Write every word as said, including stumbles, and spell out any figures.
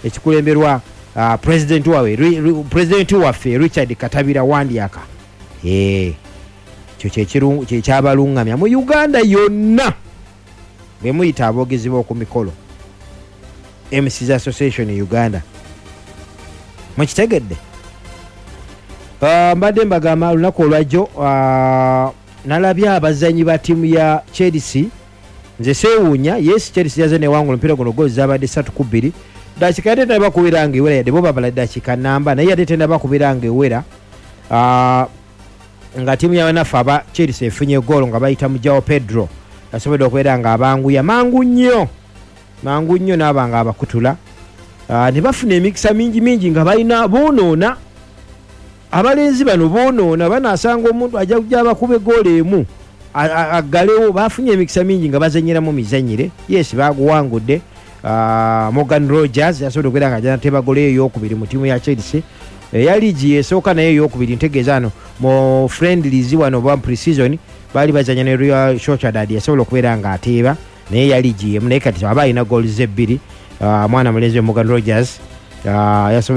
ekikulemberwa uh, president wawe president waffe Richard Katabira Wandiaka eh kyo kyekiru kyekyabalungamya mu Uganda yonna bwe muyita abogezi b'oku mikolo M Cs Association in Uganda mukitegedde uh, mbadde mbagamba lunaku olwajjo uh, nalabye abazanyi ba timu ya Chelsea nze seewuunya yes Chelsea yaze ne wangula mpira guno gozi zabadde ssatu ku bbiri dakika yadde tenda bakubiranga ewera yadde bo babala dakika namba naye yadde tenda bakubiranga ewera uh, nga timu ya wanafa aba Chelsea efunye goal nga bayita mu Joao Pedro asobodde okubeera nga abanguya mangu nnyo mangu nnyo n'abanga abakutula uh, ne bafuna emikisa mingi mingi nga balina boonoona abalenzi bano boonoona banaasanga omuntu ajja kujja bakube goal emu aggalewo bafunye emikisa mingi nga bazanyira mu mizanyire yes baguwangudde uh, Morgan Rogers yasobodde okubeera nga janateba goal eyo eyokubiri mu timu ya Chelsea ya ligi esooka naye eyokubiri ntegeeza ano mu friendlies wano bwa pre-season bali bazanya ne Real Sociedad yasobola okubeera nga ateeba naye ya ligi emu naye kati aba alina goals ebbiri uh, mwana mulenzi Morgan Rogers uh,